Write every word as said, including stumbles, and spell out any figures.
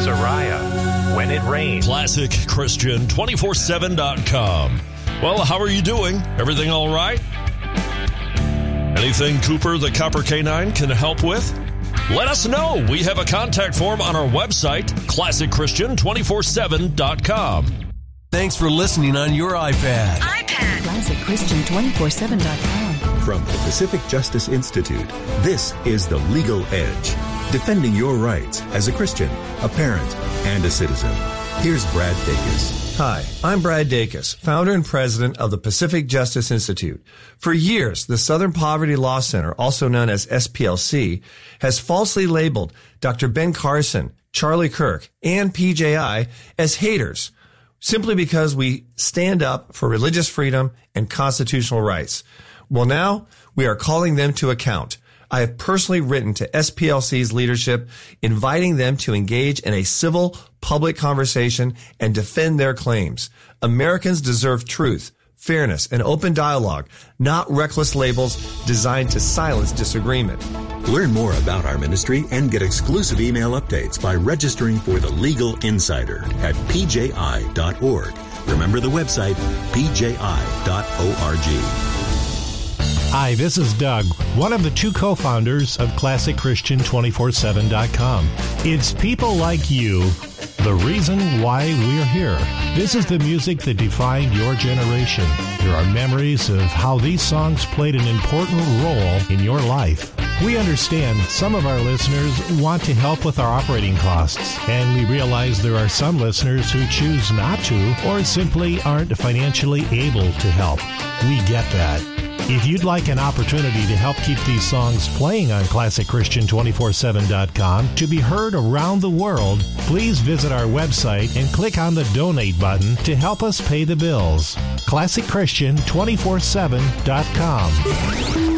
Soraya, When It Rains. Classic Christian two forty-seven dot com. Well, how are you doing? Everything all right? Anything Cooper the Copper Canine can help with? Let us know. We have a contact form on our website, classic christian two forty-seven dot com. Thanks for listening on your iPad. iPad. classic christian two forty-seven dot com. From the Pacific Justice Institute, this is The Legal Edge, defending your rights as a Christian, a parent, and a citizen. Here's Brad Dacus. Hi, I'm Brad Dacus, founder and president of the Pacific Justice Institute. For years, the Southern Poverty Law Center, also known as S P L C, has falsely labeled Doctor Ben Carson, Charlie Kirk, and P J I as haters, simply because we stand up for religious freedom and constitutional rights. Well, now we are calling them to account. I have personally written to S P L C's leadership, inviting them to engage in a civil, public conversation and defend their claims. Americans deserve truth, fairness, and open dialogue, not reckless labels designed to silence disagreement. Learn more about our ministry and get exclusive email updates by registering for the Legal Insider at p j i dot org. Remember the website, p j i dot org. Hi, this is Doug, one of the two co-founders of classic christian two forty-seven dot com. It's people like you, the reason why we're here. This is the music that defined your generation. There are memories of how these songs played an important role in your life. We understand some of our listeners want to help with our operating costs, and we realize there are some listeners who choose not to or simply aren't financially able to help. We get that. If you'd like an opportunity to help keep these songs playing on classic christian two forty-seven dot com to be heard around the world, please visit our website and click on the donate button to help us pay the bills. classic christian two forty-seven dot com.